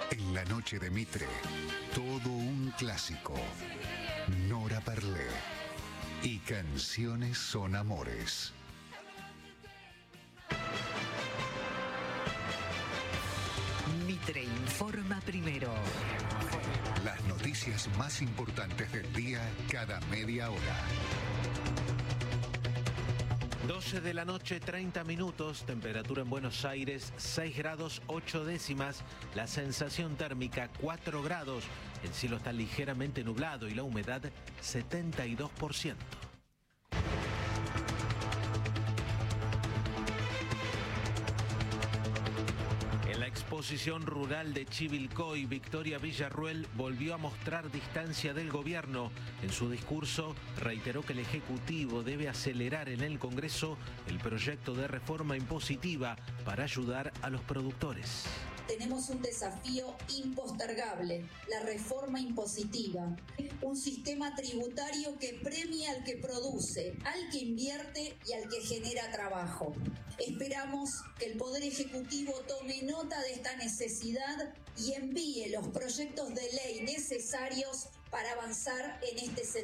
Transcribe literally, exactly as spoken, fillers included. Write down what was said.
En la noche de Mitre, todo un clásico. Nora Parlé. Y Canciones son amores. Mitre informa primero. Las noticias más importantes del día cada media hora. doce de la noche, treinta minutos, temperatura en Buenos Aires, seis grados ocho décimas, la sensación térmica cuatro grados, el cielo está ligeramente nublado y la humedad setenta y dos por ciento. En la exposición rural de Chivilcoy, Victoria Villarruel volvió a mostrar distancia del gobierno. En su discurso reiteró que el Ejecutivo debe acelerar en el Congreso el proyecto de reforma impositiva para ayudar a los productores. Tenemos un desafío impostergable, la reforma impositiva. Un sistema tributario que premia al que produce, al que invierte y al que genera trabajo. Esperamos que el Poder Ejecutivo tome nota de esta necesidad y envíe los proyectos de ley necesarios para avanzar en este sentido.